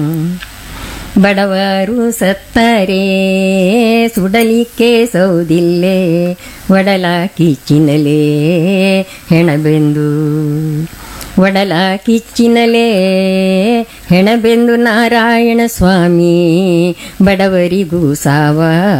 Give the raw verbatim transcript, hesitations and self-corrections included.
ಬಡವರು ಸತ್ತರೆ ಸುಡಲಿಕ್ಕೆ ಸೌದಿಲ್ಲೇ ಒಡಲ ಕಿಚ್ಚಿನಲೇ ಹೆಣಬೆಂದು ಒಡಲ ಕಿಚ್ಚಿನಲೇ ಹೆಣಬೆಂದು ನಾರಾಯಣ ಸ್ವಾಮಿ ಬಡವರಿಗೂ ಸಾವ